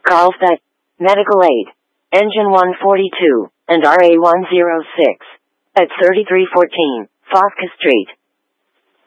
Carlsbad, Medical Aid, Engine 142, and RA 106. At 3314, Fosca Street.